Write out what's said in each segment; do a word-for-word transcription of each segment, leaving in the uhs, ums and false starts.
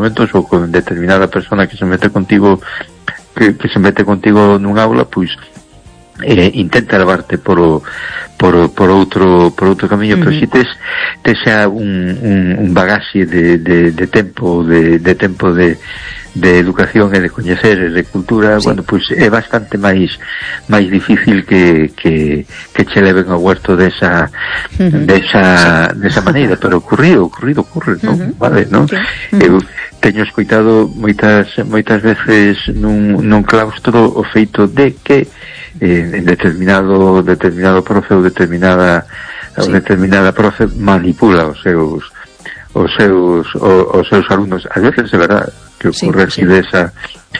momentos ou con determinada persona que se mete contigo que, que se mete contigo nun aula, pois eh, intenta levarte por o, por, por outro por outro camiño, uh-huh. Pero si tes tes xa un, un, un bagaxe de, de, de tempo de, de tempo de de educación e de coñecer e de cultura, sí. Bueno, pois é bastante máis máis difícil que, que, que che leven ao huerto desa uh-huh. desa, sí. desa maneira, pero ocurrido, ocurrido, ocurre, non? Uh-huh. Vale, non? Sí. Uh-huh. Eu teño escoitado moitas moitas veces nun, nun claustro o feito de que eh, en determinado determinado profe ou determinada sí. ou determinada profe manipula os seus os seus os, os seus alumnos. A veces é verdad que ocurre sí, así sí. desa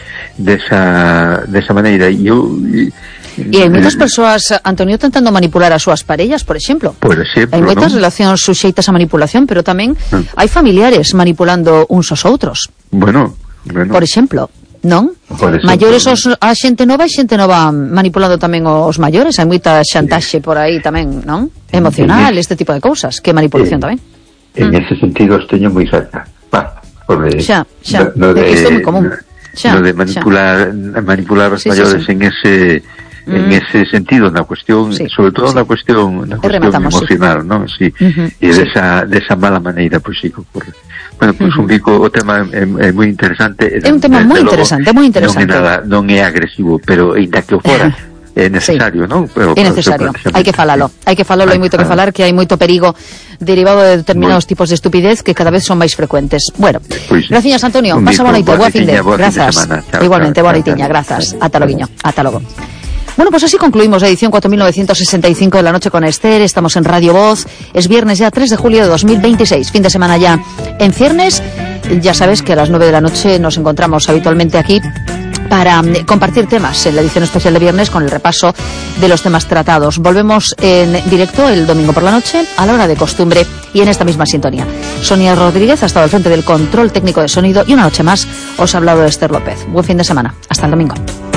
desa desa maneira e eu e, e hai moitas persoas, Antonio, tentando manipular as súas parellas, por exemplo. Por exemplo, hai moitas ¿no? relacións suxeitas a manipulación, pero tamén mm. hai familiares manipulando uns aos outros. Bueno, bueno. Por exemplo, non? Por exemplo, maiores os, a xente nova e xente nova manipulando tamén os maiores. Hai moita xantaxe sí. por aí tamén, non? Emocional, este tipo de cousas, que manipulación eh, tamén. En mm. ese sentido os teño moi cerca. Va. De, xa, xa, no, no de, isto é moi común. Xa, no de manipular xa. manipular os sí, maiores sí, sí. en ese mm. en ese sentido, na cuestión, sí, sobre todo sí. na cuestión, na cuestión emocional, sí. non? Sí. Uh-huh, e sí. desa desa mala maneira pois pues, sí que ocurre. Bueno, pois pues, uh-huh. un bico o tema é, é moi interesante. É un tema moi interesante, moi interesante. Non é nada, non é agresivo, pero ainda que o fora é necesario, sí. non? Pero, é necesario, hai que falalo, hai que falalo, hai moito que falar, que hai moito perigo derivado de determinados muy... tipos de estupidez que cada vez son máis frecuentes. Bueno, pues, gracias, Antonio, pasa boa noite, boa fin de, grazas. Igualmente, boa noitiña, grazas. Ata loguiño, ata logo. Bueno, pues así concluimos la edición cuatro mil novecientos sesenta y cinco de La Noche con Esther. Estamos en Radio Voz. Es viernes ya tres de julio de dos mil veintiséis. Fin de semana ya en ciernes. Ya sabes que a las nueve de la noche nos encontramos habitualmente aquí para compartir temas en la edición especial de viernes con el repaso de los temas tratados. Volvemos en directo el domingo por la noche a la hora de costumbre y en esta misma sintonía. Sonia Rodríguez ha estado al frente del control técnico de sonido y una noche más os ha hablado Esther López. Buen fin de semana. Hasta el domingo.